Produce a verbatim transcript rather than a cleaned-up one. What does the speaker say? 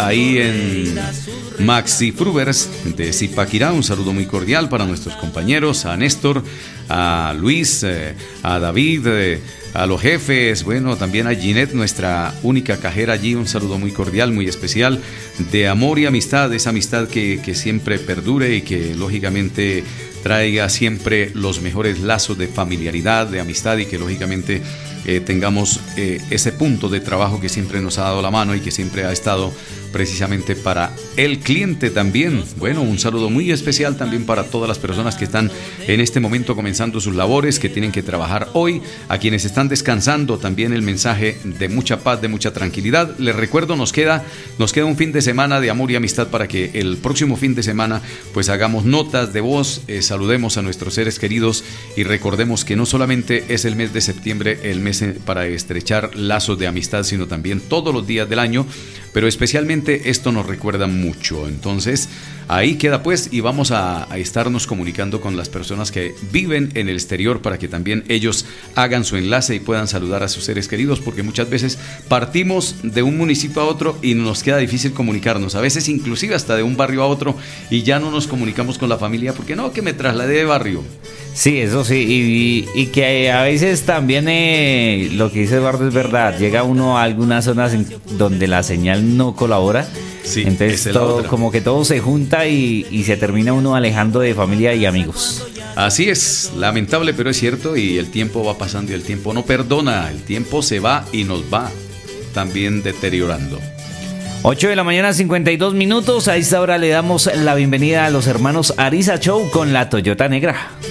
ahí en Maxi Frubers de Zipaquirá. Un saludo muy cordial para nuestros compañeros, a Néstor, a Luis, eh, a David, eh, a los jefes, bueno, también a Ginette, nuestra única cajera allí. Un saludo muy cordial, muy especial, de amor y amistad, esa amistad que, que siempre perdure y que lógicamente traiga siempre los mejores lazos de familiaridad, de amistad, y que lógicamente eh, tengamos eh, ese punto de trabajo que siempre nos ha dado la mano y que siempre ha estado precisamente para el cliente también. Bueno, un saludo muy especial también para todas las personas que están en este momento comenzando sus labores, que tienen que trabajar hoy, a quienes están descansando también el mensaje de mucha paz, de mucha tranquilidad. Les recuerdo, nos queda, nos queda un fin de semana de amor y amistad para que el próximo fin de semana pues hagamos notas de voz, eh, saludemos a nuestros seres queridos y recordemos que no solamente es el mes de septiembre el mes para estrechar lazos de amistad, sino también todos los días del año, pero especialmente esto nos recuerda mucho. Entonces ahí queda pues, y vamos a, a estarnos comunicando con las personas que viven en el exterior para que también ellos hagan su enlace y puedan saludar a sus seres queridos, porque muchas veces partimos de un municipio a otro y nos queda difícil comunicarnos, a veces inclusive hasta de un barrio a otro, y ya no nos comunicamos con la familia porque no, que me trasladé de barrio. Sí, eso sí, y, y que a veces también eh, lo que dice Eduardo es verdad, llega uno a algunas zonas en donde la señal no colabora, sí, entonces todo, como que todo se junta y, y se termina uno alejando de familia y amigos. Así es, lamentable pero es cierto, y el tiempo va pasando y el tiempo no perdona, el tiempo se va y nos va también deteriorando. ocho de la mañana, cincuenta y dos minutos, a esta hora le damos la bienvenida a los hermanos Ariza Show con la Toyota Negra.